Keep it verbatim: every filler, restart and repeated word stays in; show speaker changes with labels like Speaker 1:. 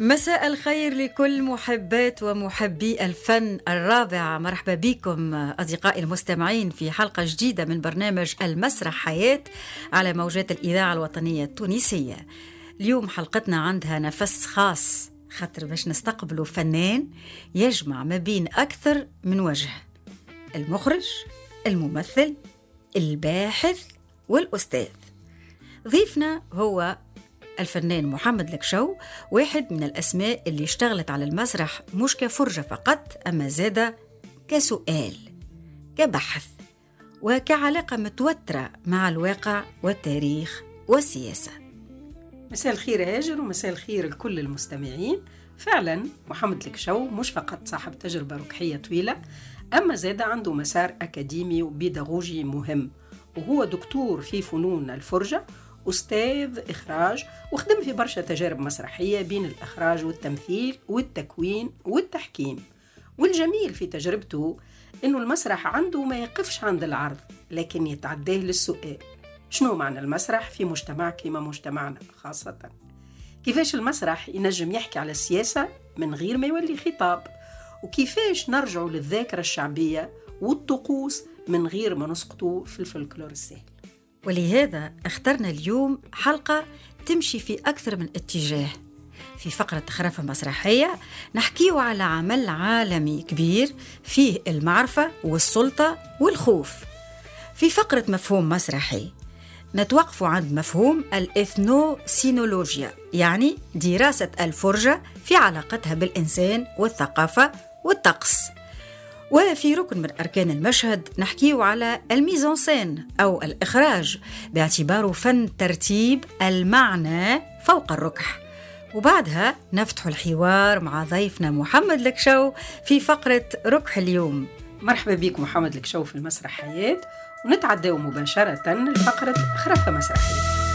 Speaker 1: مساء الخير لكل محبات ومحبي الفن الرابع. مرحبا بكم أصدقائي المستمعين في حلقة جديدة من برنامج المسرح حياة على موجات الإذاعة الوطنية التونسية. اليوم حلقتنا عندها نفس خاص، خاطر باش نستقبلوا فنان يجمع ما بين أكثر من وجه: المخرج، الممثل، الباحث والأستاذ. ضيفنا هو الفنان محمد الكشو، واحد من الأسماء اللي اشتغلت على المسرح مش كفرجة فقط، أما زادة كسؤال، كبحث، وكعلاقة متوترة مع الواقع والتاريخ والسياسة.
Speaker 2: مساء الخير هاجر، ومساء الخير لكل المستمعين. فعلا محمد الكشو مش فقط صاحب تجربة ركحية طويلة، أما زادة عنده مسار أكاديمي وبيداغوجي مهم، وهو دكتور في فنون الفرجة، أستاذ إخراج، وخدم في برشا تجارب مسرحية بين الإخراج والتمثيل والتكوين والتحكيم. والجميل في تجربته إنه المسرح عنده ما يقفش عند العرض، لكن يتعداه للسؤال: شنو معنى المسرح في مجتمع كما مجتمعنا خاصة؟ كيفاش المسرح ينجم يحكي على السياسة من غير ما يولي خطاب؟ وكيفاش نرجعوا للذاكرة الشعبية والطقوس من غير ما نسقطوا في الفلكلور السهل؟
Speaker 1: ولهذا اخترنا اليوم حلقة تمشي في أكثر من اتجاه. في فقرة خرافة مسرحية نحكيه على عمل عالمي كبير فيه المعرفة والسلطة والخوف. في فقرة مفهوم مسرحي نتوقف عند مفهوم الإثنوسينولوجيا، يعني دراسة الفرجة في علاقتها بالإنسان والثقافة والطقس. وفي ركن من أركان المشهد نحكيه على الميزانسين أو الإخراج، باعتباره فن ترتيب المعنى فوق الركح. وبعدها نفتح الحوار مع ضيفنا محمد الكشو في فقرة ركح اليوم.
Speaker 2: مرحبا بك محمد الكشو في المسرح حياة، ونتعداو مباشرة لفقرة خرافة مسرحية.